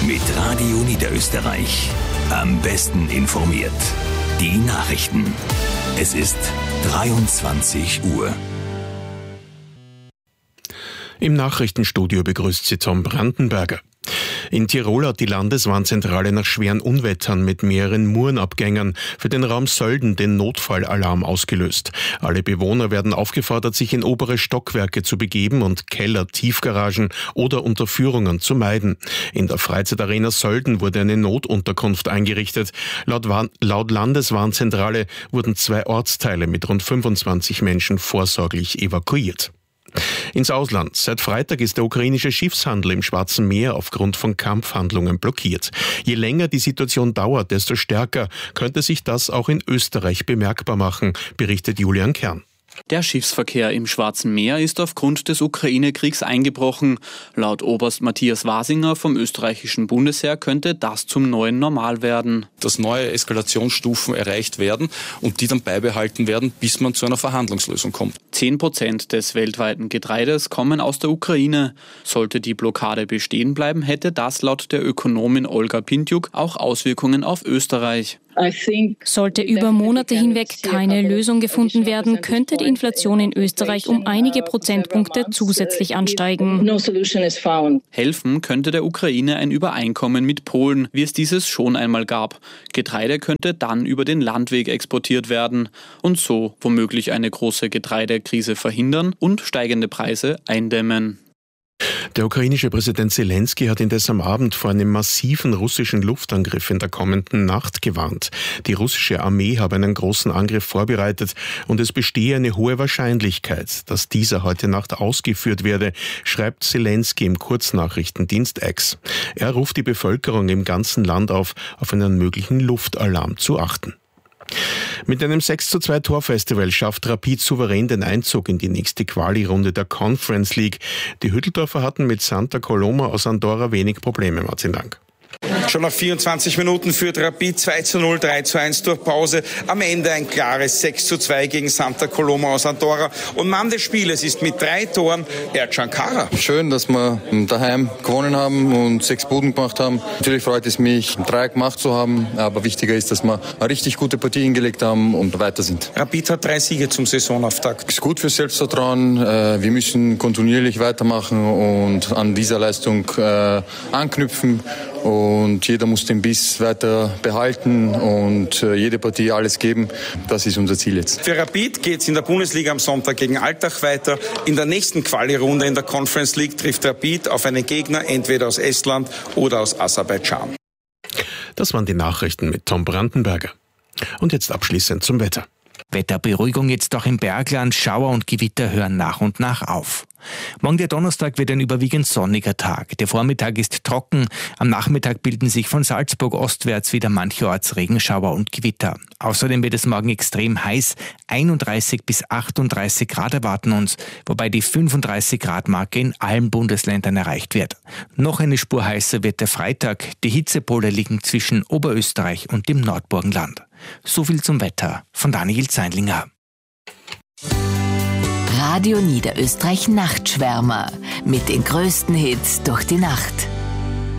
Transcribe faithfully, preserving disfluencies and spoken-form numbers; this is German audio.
Mit Radio Niederösterreich. Am besten informiert. Die Nachrichten. Es ist dreiundzwanzig Uhr. Im Nachrichtenstudio begrüßt Sie Tom Brandenberger. In Tirol hat die Landeswarnzentrale nach schweren Unwettern mit mehreren Murenabgängern für den Raum Sölden den Notfallalarm ausgelöst. Alle Bewohner werden aufgefordert, sich in obere Stockwerke zu begeben und Keller, Tiefgaragen oder Unterführungen zu meiden. In der Freizeitarena Sölden wurde eine Notunterkunft eingerichtet. Laut, Warn- laut Landeswarnzentrale wurden zwei Ortsteile mit rund fünfundzwanzig Menschen vorsorglich evakuiert. Ins Ausland. Seit Freitag ist der ukrainische Schiffshandel im Schwarzen Meer aufgrund von Kampfhandlungen blockiert. Je länger die Situation dauert, desto stärker könnte sich das auch in Österreich bemerkbar machen, berichtet Julian Kern. Der Schiffsverkehr im Schwarzen Meer ist aufgrund des Ukraine-Kriegs eingebrochen. Laut Oberst Matthias Wasinger vom österreichischen Bundesheer könnte das zum neuen Normal werden. Dass neue Eskalationsstufen erreicht werden und die dann beibehalten werden, bis man zu einer Verhandlungslösung kommt. Zehn Prozent des weltweiten Getreides kommen aus der Ukraine. Sollte die Blockade bestehen bleiben, hätte das laut der Ökonomin Olga Pintjuk auch Auswirkungen auf Österreich. Sollte über Monate hinweg keine Lösung gefunden werden, könnte die Inflation in Österreich um einige Prozentpunkte zusätzlich ansteigen. Helfen könnte der Ukraine ein Übereinkommen mit Polen, wie es dieses schon einmal gab. Getreide könnte dann über den Landweg exportiert werden und so womöglich eine große Getreidekrise verhindern und steigende Preise eindämmen. Der ukrainische Präsident Zelensky hat indes am Abend vor einem massiven russischen Luftangriff in der kommenden Nacht gewarnt. Die russische Armee habe einen großen Angriff vorbereitet und es bestehe eine hohe Wahrscheinlichkeit, dass dieser heute Nacht ausgeführt werde, schreibt Zelensky im Kurznachrichtendienst X. Er ruft die Bevölkerung im ganzen Land auf, auf einen möglichen Luftalarm zu achten. Mit einem sechs zu zwei Torfestival schafft Rapid souverän den Einzug in die nächste Quali-Runde der Conference League. Die Hütteldorfer hatten mit Santa Coloma aus Andorra wenig Probleme, Martin Lang. Schon nach vierundzwanzig Minuten führt Rapid zwei zu null, drei zu eins durch Pause. Am Ende ein klares sechs zu zwei gegen Santa Coloma aus Andorra. Und Mann des Spieles ist mit drei Toren Ercan Kara. Schön, dass wir daheim gewonnen haben und sechs Buden gemacht haben. Natürlich freut es mich, drei gemacht zu haben. Aber wichtiger ist, dass wir eine richtig gute Partie hingelegt haben und weiter sind. Rapid hat drei Siege zum Saisonauftakt. Ist gut für Selbstvertrauen. Wir müssen kontinuierlich weitermachen und an dieser Leistung anknüpfen. Und jeder muss den Biss weiter behalten und jede Partie alles geben. Das ist unser Ziel jetzt. Für Rapid geht es in der Bundesliga am Sonntag gegen Altach weiter. In der nächsten Quali-Runde in der Conference League trifft Rapid auf einen Gegner entweder aus Estland oder aus Aserbaidschan. Das waren die Nachrichten mit Tom Brandenberger. Und jetzt abschließend zum Wetter. Wetterberuhigung jetzt auch im Bergland. Schauer und Gewitter hören nach und nach auf. Morgen der Donnerstag wird ein überwiegend sonniger Tag. Der Vormittag ist trocken. Am Nachmittag bilden sich von Salzburg ostwärts wieder mancherorts Regenschauer und Gewitter. Außerdem wird es morgen extrem heiß. einunddreißig bis achtunddreißig Grad erwarten uns, wobei die fünfunddreißig Grad Marke in allen Bundesländern erreicht wird. Noch eine Spur heißer wird der Freitag. Die Hitzepole liegen zwischen Oberösterreich und dem Nordburgenland. So viel zum Wetter von Daniel Zeindlinger. Radio Niederösterreich Nachtschwärmer mit den größten Hits durch die Nacht.